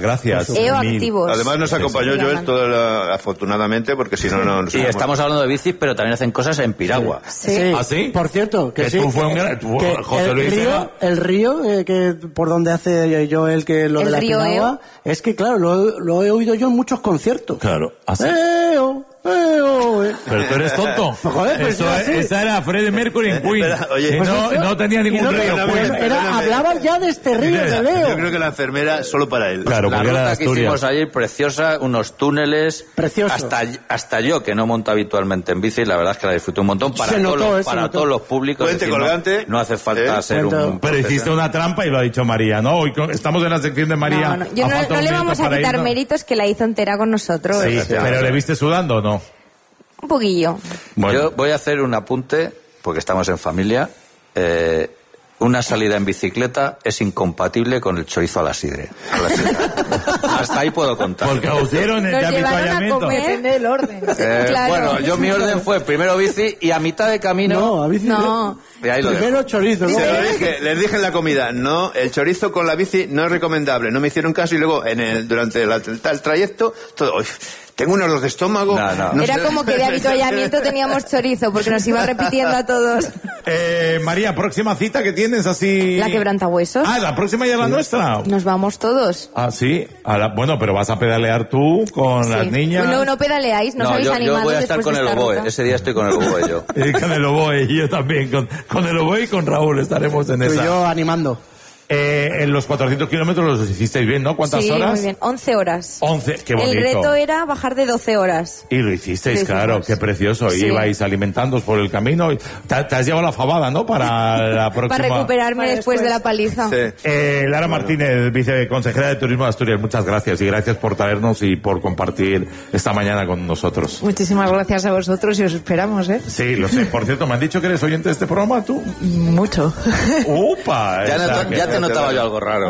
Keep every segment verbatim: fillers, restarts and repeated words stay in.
gracias. E O Activos. Además nos acompañó Joel todo la, afortunadamente, porque si no, no... Y estamos hablando de bicis, pero también hacen cosas en piragua. Sí. Sí. ¿Ah, sí? Por cierto, que, que sí. tú fue un gran... tú, que José el Luis río, era... el río eh, que por donde hace Joel que lo El de la río piragua, es que claro, lo, lo he oído yo en muchos conciertos. Claro. ¿Así? Eo, eo, eh. Pero tú eres tonto. Joder, pues Eso, era así. esa era Freddie Mercury en Queen. Espera, oye, y pues no, eso- no tenía y ningún no río. tenía- Queen. era- era- hablaban ya de este río de Yo Leo. creo que la enfermera solo para él. Claro, La porque era de ruta que Asturias. hicimos ayer, preciosa, unos túneles. Precioso. Hasta, hasta yo, que no monto habitualmente en bici, la verdad es que la disfruté un montón. Para, Se todos, notó, los, eh, se para notó. todos los públicos. Puente es decir, no- colgante. No, hace falta ¿Eh? ser Puente- un... Pero hiciste una trampa y lo ha dicho María, ¿no? Hoy co- estamos en la sección de María. No, no. Yo A no, falta no un le minuto vamos a para quitar irnos. méritos, que la hizo entera con nosotros. Sí, pero ¿le viste sudando o no? Un poquillo. Bueno. Yo voy a hacer un apunte, porque estamos en familia. Eh, una salida en bicicleta es incompatible con el chorizo a la sidre. A la sidra. Hasta ahí puedo contar. Porque os dieron el Nos de llevaron a avituallamiento. comer. Depende del orden. Eh, Claro. Bueno, yo mi orden fue primero bici y a mitad de camino... No, a bici No. Y ahí lo dejo. primero chorizo, ¿no? Se lo dije, les dije en la comida, no, el chorizo con la bici no es recomendable. No me hicieron caso y luego en el, durante la- el trayecto, todo, "Uy, tengo un dolor de estómago". No, no. Era sé. como que de avituallamiento teníamos chorizo, porque nos iba repitiendo a todos. Eh, María, próxima cita que tienes así... La quebrantahuesos. Ah, la próxima ya es la nuestra. Nos vamos todos. Ah, sí. A la- bueno, pero vas a pedalear tú con las Sí. niñas. No, no pedaleáis, no, os No, habéis yo, yo animado voy a estar después con de el esta oboe. ruta. Ese día estoy con el oboe yo. Y con el oboe, y yo también. Con, con el oboe y con Raúl estaremos en Tú y esa. yo animando. Eh, en los cuatrocientos kilómetros los hicisteis bien, ¿no? ¿Cuántas Sí, horas? muy bien. once horas. once, qué bonito. El reto era bajar de doce horas. Y lo hicisteis, Lo claro, hicimos. qué precioso. Sí. Ibais alimentándoos por el camino. y- Te, te has llevado la fabada, ¿no? Para la próxima. Para recuperarme Para después de la paliza. Sí. Eh, Lara Martínez, viceconsejera de Turismo de Asturias, muchas gracias. Y gracias por traernos y por compartir esta mañana con nosotros. Muchísimas gracias a vosotros y os esperamos, ¿eh? Sí, lo sé. Por cierto, me han dicho que eres oyente de este programa, tú. Mucho. ¡Upa! Ya, esa noto- que- ya te notaba yo algo raro.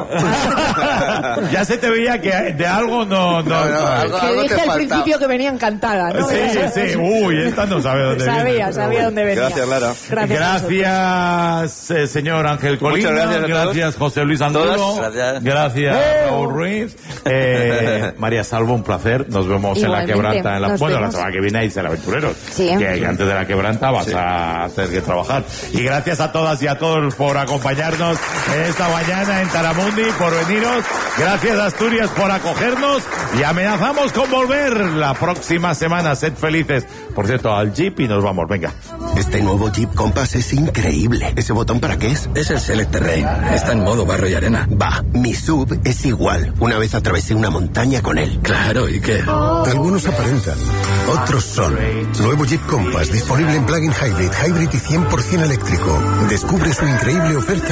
Ya se te veía que de algo no... no, No, no, no. algo- Que te dije al faltaba. principio que venía encantada, ¿no? Sí, sí. Uy, esta no sabe dónde viene. Sabía, pero sabía bueno. dónde venía. Gracias, Lara. Gracias. a vosotros. Gracias, eh, señor Ángel Colina. Muchas gracias a todos. Gracias, José Luis Angulo. Todos, gracias. Gracias, Raúl Ruiz. Eh, María Salvo, un placer. Nos vemos en la Igualmente. quebranta. En la, Nos bueno, vemos. la semana que viene ahí será Aventureros. Sí. Que, que antes de la quebranta vas a tener que trabajar. Y gracias a todas y a todos por acompañarnos esta mañana en Taramundi, por veniros. Gracias, Asturias, por acogernos. Y amenazamos con volver la próxima semana. Sed felices. Por cierto, al Jeep y nos vamos. Venga. Este nuevo Jeep Compass es increíble. ¿Ese botón para qué es? Es el Select Terrain. Está en modo barro y arena. Va, mi sub es igual. Una vez atravesé una montaña con él. Claro, ¿y qué? Algunos aparentan, otros son. Nuevo Jeep Compass disponible en plug-in hybrid, hybrid y cien por ciento eléctrico. Descubre su increíble oferta